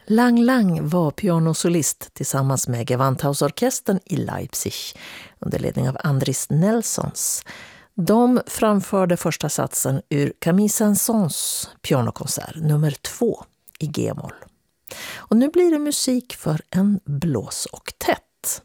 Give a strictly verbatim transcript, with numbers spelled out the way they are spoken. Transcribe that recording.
Lang Lang var pianosolist tillsammans med Gewandhausorkestern i Leipzig under ledning av Andris Nelsons. De framförde första satsen ur Camille Saint-Saëns pianokonsert nummer två i G-moll. Och nu blir det musik för en blåsoktett.